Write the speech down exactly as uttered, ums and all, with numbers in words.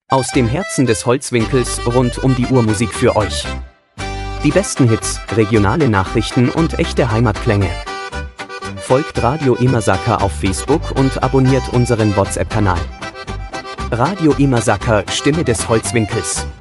Aus dem Herzen des Holzwinkels rund um die Uhr-Musik für euch. Die besten Hits, regionale Nachrichten und echte Heimatklänge. Folgt Radio Imasaka auf Facebook und abonniert unseren WhatsApp-Kanal. Radio Imasaka, Stimme des Holzwinkels.